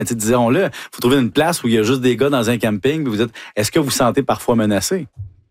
Disons-le, il faut trouver une place où il y a juste des gars dans un camping, puis vous dites, est-ce que vous vous sentez parfois menacé?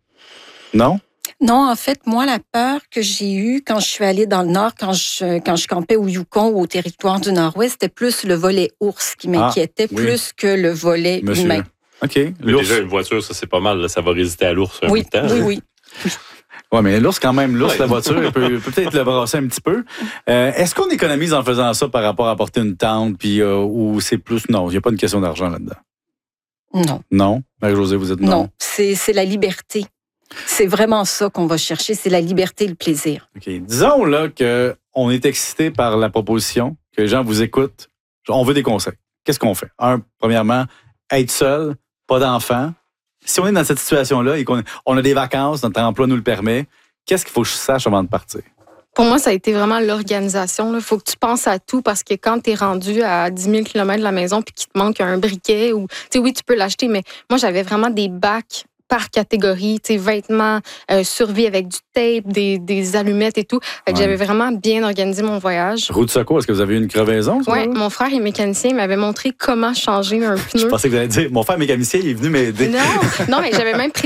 Non? Non, en fait, moi, la peur que j'ai eue quand je suis allée dans le Nord, quand je campais au Yukon ou au territoire du Nord-Ouest, c'était plus le volet ours qui m'inquiétait plus que le volet humain. OK. Mais déjà, une voiture, ça, c'est pas mal. Là, ça va résister à l'ours un bout de temps. Oui. Oui, mais l'ours, quand même, la voiture, peut peut-être le brasser un petit peu. Est-ce qu'on économise en faisant ça par rapport à porter une tente, puis ou c'est plus... Non, il n'y a pas une question d'argent là-dedans. Non. Non? Marie-Josée, vous êtes non? Non, c'est la liberté. C'est vraiment ça qu'on va chercher, c'est la liberté et le plaisir. OK. Disons là qu'on est excité par la proposition, que les gens vous écoutent. On veut des conseils. Qu'est-ce qu'on fait? Premièrement, être seul, pas d'enfant. Si on est dans cette situation-là et qu'on a des vacances, notre emploi nous le permet, qu'est-ce qu'il faut que je sache avant de partir? Pour moi, ça a été vraiment l'organisation. Il faut que tu penses à tout parce que quand tu es rendu à 10 000 km de la maison puis qu'il te manque un briquet, ou oui, tu peux l'acheter, mais moi, j'avais vraiment des bacs par catégorie, vêtements, survie avec du tape, des allumettes et tout. Fait que j'avais vraiment bien organisé mon voyage. Roue de secours, est-ce que vous avez eu une crevaison? Oui, mon frère est mécanicien, il m'avait montré comment changer un pneu. Je pensais que vous alliez dire, mon frère mécanicien, il est venu m'aider. Non, mais j'avais même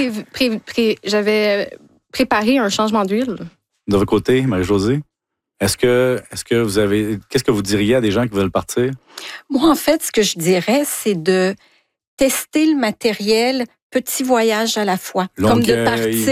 j'avais préparé un changement d'huile. De votre côté, Marie-Josée, est-ce que vous avez... Qu'est-ce que vous diriez à des gens qui veulent partir? Moi, en fait, ce que je dirais, c'est de tester le matériel petit voyage à la fois. Comme de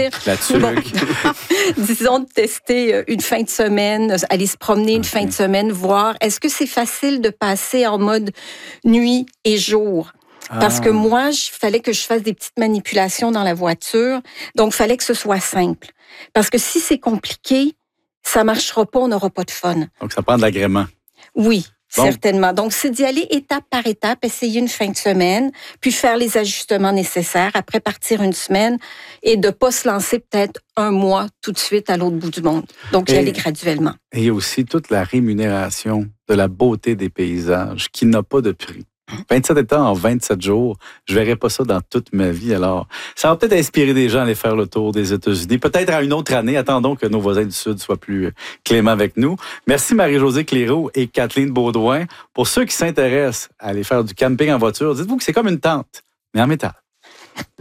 partir. Disons de tester une fin de semaine, aller se promener une fin de semaine, voir est-ce que c'est facile de passer en mode nuit et jour. Parce que moi, il fallait que je fasse des petites manipulations dans la voiture. Donc, il fallait que ce soit simple. Parce que si c'est compliqué, ça ne marchera pas, on n'aura pas de fun. Donc, ça prend de l'agrément. Oui. Certainement. Donc, c'est d'y aller étape par étape, essayer une fin de semaine, puis faire les ajustements nécessaires, après partir une semaine et de ne pas se lancer peut-être un mois tout de suite à l'autre bout du monde. Donc, y aller graduellement. Et il y a aussi toute la rémunération de la beauté des paysages qui n'a pas de prix. 27 États en 27 jours, je ne verrai pas ça dans toute ma vie. Alors, ça va peut-être inspirer des gens à aller faire le tour des États-Unis. Peut-être à une autre année. Attendons que nos voisins du Sud soient plus cléments avec nous. Merci Marie-Josée Cléroux et Kathleen Baudouin. Pour ceux qui s'intéressent à aller faire du camping en voiture, dites-vous que c'est comme une tente, mais en métal.